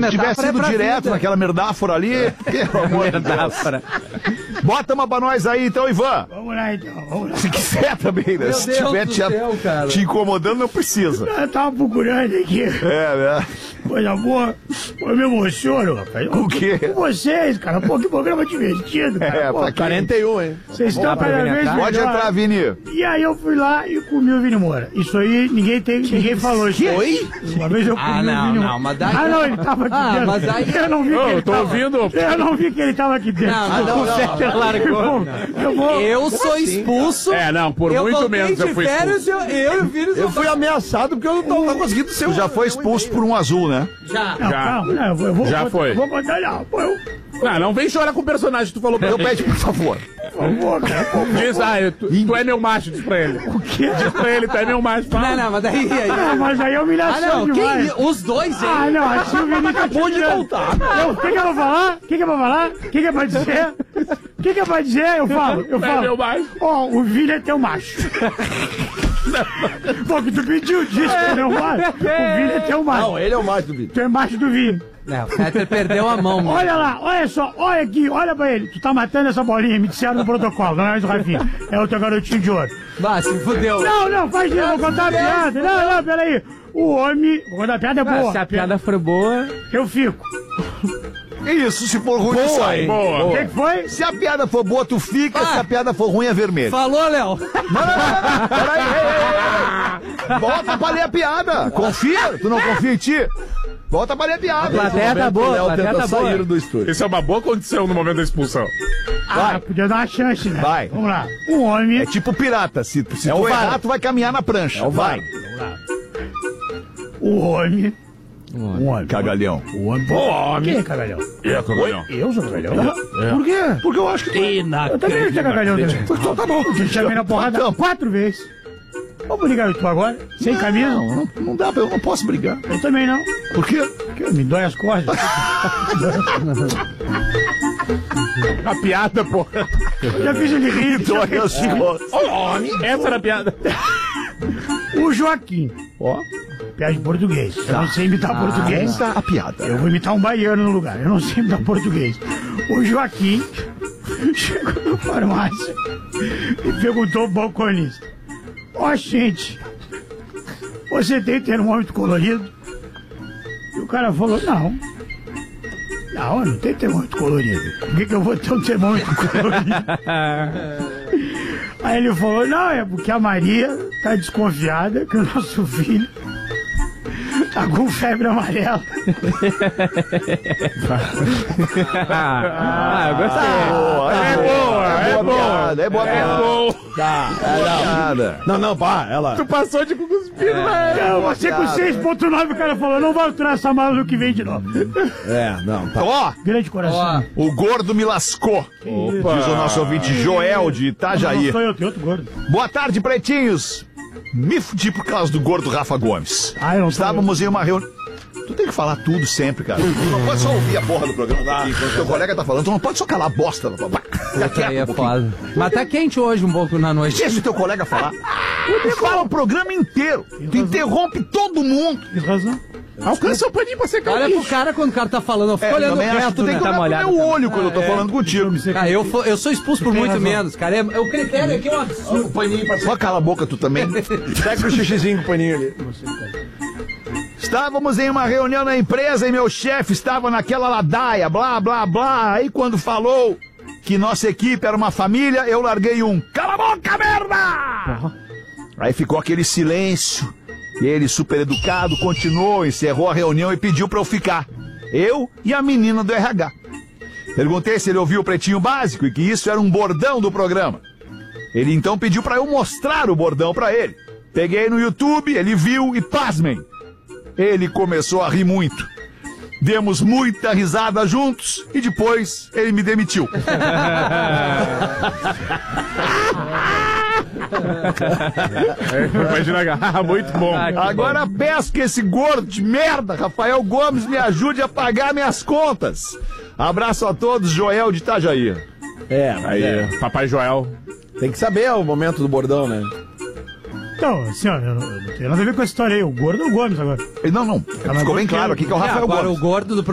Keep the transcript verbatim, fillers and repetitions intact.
tivesse sido é direto vida. naquela merdáfora ali, pelo amor de Deus. Bota uma pra nós aí, então, Ivan. Vamos lá, então. Vamos lá. Se quiser também, né? Meu Se Deus tiver do te, céu, cara. te incomodando, não precisa. Eu tava procurando aqui. É, né? Coisa boa. Pô, eu me emociono, rapaz. O quê? Com vocês, cara. Pô, que programa divertido, cara. É, Pô, pra quem- quarenta e um, hein? vocês estão cada vez melhor. Pode entrar, Vini. E aí eu fui lá e comi o Vini Moura. Isso aí ninguém tem, ninguém falou isso. Oi? Uma vez eu comi Ah, o não, Vini não, Moura. mas daí- Ah, não, ele tava aqui Ah, dentro. mas aí- Eu não vi que Ô, ele eu tô tava... ouvindo. Eu não vi que ele tava aqui dentro. Não, não, O não, Sérgio não. largou. Eu vou... Eu sou expulso. É, não, por eu muito voltei menos de eu fui férias, eu, eu e o Vini Eu fui ameaçado porque eu não tô, não conseguindo ser Tu já foi expulso por um azul, né? já. Não, Já. calma, não, eu vou, eu vou, Já vou, foi. Vou contar, não. Pô, eu... Não, não vem chorar com o personagem que tu falou pra Então ele. pede, por favor. Por favor, cara. Pô, Diz, ah, eu- tu, tu é meu macho, diz pra ele. o quê? Diz pra ele, tu é meu macho. Não, Fala. não, mas daí... aí... Ah, mas aí é Ah, humilhação não, demais. quem, os dois, hein? Ah, não, assim o Vini acabou de voltar. O que que eu vou falar? O que que eu vou falar? O que que é pra dizer? O que que é pra dizer? Eu falo, eu Tu é meu falo. macho. Ó, o Vini é teu macho. Pô, que tu pediu disso, que ele é o macho. O Vini é teu macho. Não, ele é o mais do vídeo. Tu é macho do Vini. É, o Peter perdeu a mão, mano. Olha lá, olha só, olha aqui, olha pra ele. Tu tá matando essa bolinha, me disseram no protocolo, não é mais o Rafinha. É o teu garotinho de ouro. Bah, se fudeu. Não, não, faz isso, vou contar a piada. Não, não, peraí. O homem. Vou contar a piada é Ah, boa. se a piada for boa... Eu fico. Isso, se for ruim, tu sai. Boa. O que, que foi? Se a piada for boa, tu fica. Ah. Se a piada for ruim, é vermelho. Falou, Léo? Não, não, não, não. Peraí, ei, ei, ei. Volta pra ler a piada. Confia. Tu não confia em ti? Volta pra ler a piada. Plateia tá boa, Léo plateia tenta tá boa. sair do estúdio. Isso é uma boa condição no momento da expulsão. Ah, podia dar uma chance, né? Vai. Vamos lá. Um homem. É tipo pirata. Se, se É tu o VAR. errar, tu vai caminhar na prancha. É o vai. VAR. O homem. Um homem. Cagalhão. O homem. O homem. Quem é cagalhão? É, Cagalhão. Eu sou cagalhão? Por quê? Porque eu acho que tu... Eu também sou cagalhão também. Então tá bom. Eu te chamei na porrada Então. quatro vezes. Vamos brigar tu agora? Sem camisa? Não, não, não dá pra... Eu não posso brigar. Eu também não. Por quê? Porque me dói as costas. A piada, porra. Eu já fiz ele rir. Dói as costas. Essa era a piada. O Joaquim. Ó. Piada de português. Eu não sei imitar português. Tá a piada. Eu vou imitar um baiano no lugar. Eu não sei imitar português. O Joaquim chegou na farmácia e perguntou ao balconista: ó, gente, você tem termômetro colorido? E o cara falou: não. Não, eu não tenho termômetro colorido. Por que, que eu vou ter um termômetro colorido? Aí ele falou: não, é porque a Maria tá desconfiada que o nosso filho tá com febre amarela. Ah, eu gostei. Boa, É boa, é boa. piada, é boa É piada. bom. Tá, é, não. Piada. Não, não, pá, ela. Tu passou de cuspido, velho. Não, você com seis ponto nove, o cara falou: não vai aturar essa mala no que vem de novo. É, não, tá. Ó, Grande coração. o gordo me lascou. Diz o nosso ouvinte Joel de Não Itajaí. sou eu, tem outro gordo. Boa tarde, pretinhos. Me fudi por causa do gordo Rafa Gomes. Ah, eu não tô- Estávamos em uma reunião. Tu tem que falar tudo sempre, cara. Tu não pode só ouvir a porra do programa aqui. Quando teu colega tá falando, tu não pode só calar a bosta da tua boca. Fica Isso aí quieto é um pouquinho. foda. Mas tá quente hoje um pouco na noite. Deixa o teu colega falar. Tu fala o programa inteiro. Tu interrompe todo mundo. Tem razão. Alcança o paninho pra secar Olha o pro lixo. cara quando o cara tá falando, eu fico É, olhando também acho que reto, tu tem né? que olhar molhado pro meu também. olho quando eu tô falando contigo. Ah, eu, fo- eu sou expulso por tem muito razão. menos, cara. É, o critério aqui é um absurdo. Só cala a boca tu também. Pega o xixizinho com o paninho ali. Estávamos em uma reunião na empresa e meu chefe estava naquela ladaia, blá, blá, blá. Aí quando falou que nossa equipe era uma família, eu larguei um cala a boca, merda! Aí ficou aquele silêncio. E ele, super educado, continuou, encerrou a reunião e pediu pra eu ficar. Eu e a menina do R H. Perguntei se ele ouviu o Pretinho Básico e que isso era um bordão do programa. Ele então pediu pra eu mostrar o bordão pra ele. Peguei no YouTube, ele viu e pasmem. Ele começou a rir muito. Demos muita risada juntos e depois ele me demitiu. Imagina, ah, muito bom. Agora peço que esse gordo de merda, Rafael Gomes, me ajude a pagar minhas contas. Abraço a todos, Joel de Itajaí. É, mas Aí, é. Papai Joel. Tem que saber o momento do bordão, né? Então, assim, ó, eu não, eu não tenho nada a ver com essa história aí. O gordo é o Gomes agora. Não, não, ficou bem claro aqui que é o Rafael Agora Gomes. o gordo do